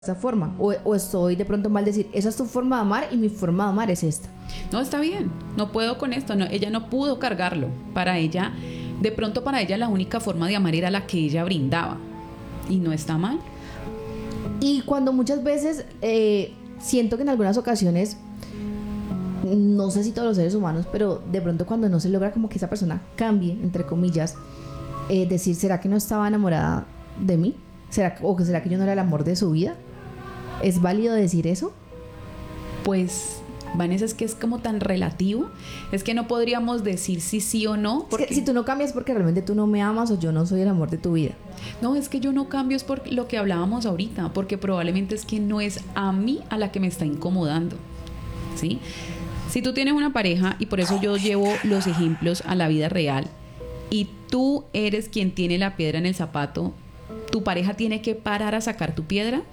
esta forma, o estoy de pronto mal decir, esa es tu forma de amar y mi forma de amar es esta. No, está bien, no puedo con esto, no, ella no pudo cargarlo. Para ella, de pronto para ella la única forma de amar era la que ella brindaba, y no está mal. Y cuando muchas veces siento que en algunas ocasiones, no sé si todos los seres humanos, pero de pronto cuando no se logra como que esa persona cambie, entre comillas, decir, ¿será que no estaba enamorada de mí? ¿Será que yo no era el amor de su vida? ¿Es válido decir eso? Pues, Vanessa, es que es como tan relativo. Es que no podríamos decir sí o no. Porque... Es que si tú no cambias porque realmente tú no me amas o yo no soy el amor de tu vida. No, es que yo no cambio es por lo que hablábamos ahorita, porque probablemente es que no es a mí a la que me está incomodando, ¿sí? Si tú tienes una pareja, y por eso yo llevo los ejemplos a la vida real, y tú eres quien tiene la piedra en el zapato, ¿tu pareja tiene que parar a sacar tu piedra?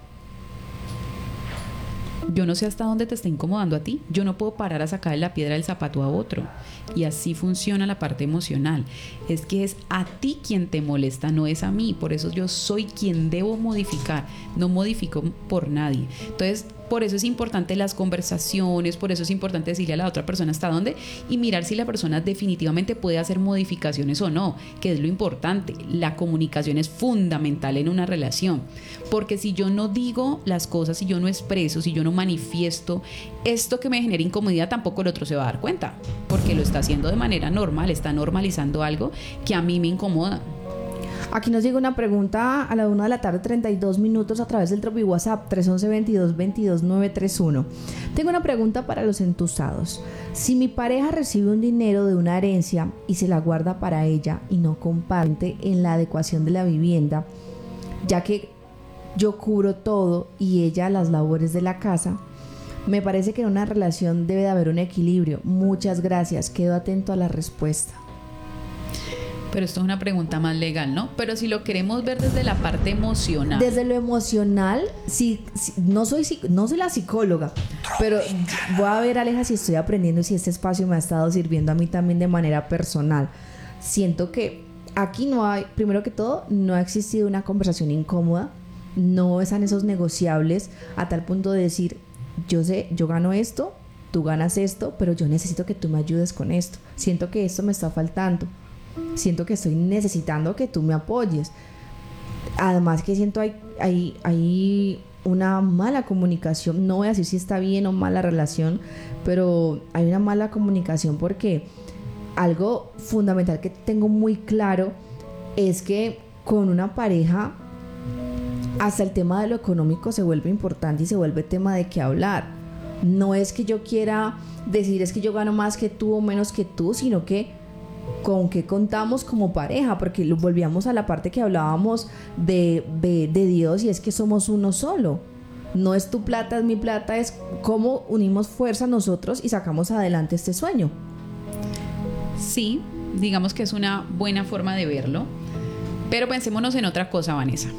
Yo no sé hasta dónde te está incomodando a ti. Yo no puedo parar a sacarle la piedra del zapato a otro. Y así funciona la parte emocional. Es que es a ti quien te molesta, no es a mí. Por eso yo soy quien debo modificar. No modifico por nadie. Entonces, por eso es importante las conversaciones, por eso es importante decirle a la otra persona hasta dónde y mirar si la persona definitivamente puede hacer modificaciones o no, que es lo importante. La comunicación es fundamental en una relación, porque si yo no digo las cosas, si yo no expreso, si yo no manifiesto esto que me genera incomodidad, tampoco el otro se va a dar cuenta, porque lo está haciendo de manera normal, está normalizando algo que a mí me incomoda. Aquí nos llega una pregunta a la 1 de la tarde, 32 minutos, a través del Tropi WhatsApp 311-22-22-931. Tengo una pregunta para los entusados. Si mi pareja recibe un dinero de una herencia y se la guarda para ella y no comparte en la adecuación de la vivienda, ya que yo cubro todo y ella las labores de la casa, me parece que en una relación debe de haber un equilibrio. Muchas gracias, quedo atento a la respuesta. Pero esto es una pregunta más legal, ¿no? Pero si lo queremos ver desde la parte emocional. Desde lo emocional, no soy la psicóloga, pero voy a ver, Aleja, si estoy aprendiendo y si este espacio me ha estado sirviendo a mí también de manera personal. Siento que aquí no hay, primero que todo, no ha existido una conversación incómoda, no están esos negociables a tal punto de decir, yo sé, yo gano esto, tú ganas esto, pero yo necesito que tú me ayudes con esto. Siento que esto me está faltando. Siento que estoy necesitando que tú me apoyes. Además que siento hay una mala comunicación. No voy a decir si está bien o mal la relación, pero hay una mala comunicación porque algo fundamental que tengo muy claro es que con una pareja hasta el tema de lo económico se vuelve importante y se vuelve tema de qué hablar. No es que yo quiera decir es que yo gano más que tú o menos que tú, sino que con qué contamos como pareja, porque lo volvíamos a la parte que hablábamos de Dios, y es que somos uno solo. No es tu plata, es mi plata, es cómo unimos fuerza nosotros y sacamos adelante este sueño. Sí, digamos que es una buena forma de verlo, pero pensémonos en otra cosa, Vanessa.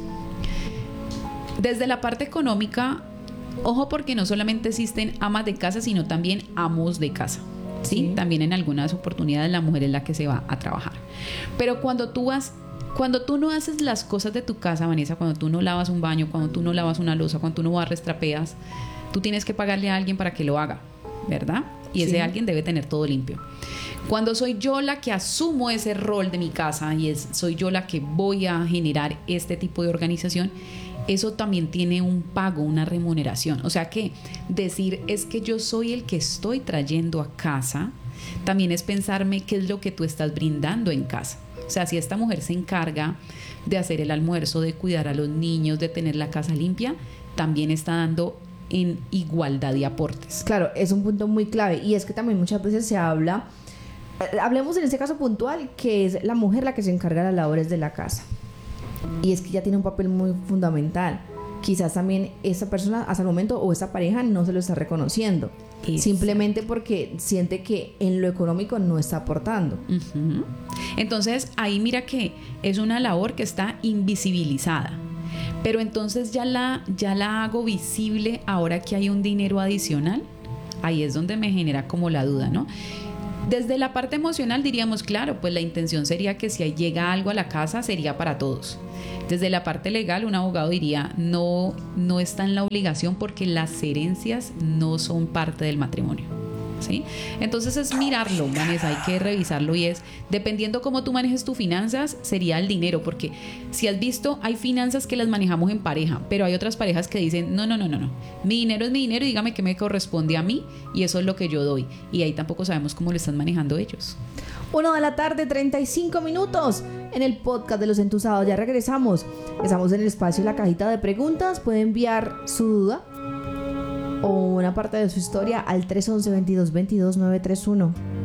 Desde la parte económica, ojo, porque no solamente existen amas de casa, sino también amos de casa. ¿Sí? También en algunas oportunidades la mujer es la que se va a trabajar. Pero cuando tú no haces las cosas de tu casa, Vanessa, cuando tú no lavas un baño, cuando tú no lavas una loza, cuando tú no barres, trapeas, tú tienes que pagarle a alguien para que lo haga, ¿verdad? Y ese alguien debe tener todo limpio. Cuando soy yo la que asumo ese rol de mi casa y soy yo la que voy a generar este tipo de organización, eso también tiene un pago, una remuneración. O sea que decir es que yo soy el que estoy trayendo a casa, también es pensarme qué es lo que tú estás brindando en casa. O sea, si esta mujer se encarga de hacer el almuerzo, de cuidar a los niños, de tener la casa limpia, también está dando en igualdad de aportes. Claro, es un punto muy clave. Y es que también muchas veces se habla, hablemos en este caso puntual, que es la mujer la que se encarga de las labores de la casa. Y es que ya tiene un papel muy fundamental. Quizás también esa persona hasta el momento o esa pareja no se lo está reconociendo. Exacto. Simplemente porque siente que en lo económico no está aportando. Uh-huh. Entonces ahí mira que es una labor que está invisibilizada. Pero entonces ya la hago visible ahora que hay un dinero adicional. Ahí es donde me genera como la duda, ¿no? Desde la parte emocional diríamos, claro, pues la intención sería que si llega algo a la casa sería para todos. Desde la parte legal, un abogado diría, no está en la obligación porque las herencias no son parte del matrimonio, ¿sí? Entonces es mirarlo, Vanessa, hay que revisarlo, y es, dependiendo cómo tú manejes tus finanzas, sería el dinero, porque si has visto, hay finanzas que las manejamos en pareja, pero hay otras parejas que dicen, no, mi dinero es mi dinero y dígame qué me corresponde a mí y eso es lo que yo doy, y ahí tampoco sabemos cómo lo están manejando ellos. 1:35 p.m. en el podcast de Los Entusados. Ya regresamos. Estamos en el espacio La Cajita de Preguntas. Puede enviar su duda o una parte de su historia al 311-2222-931.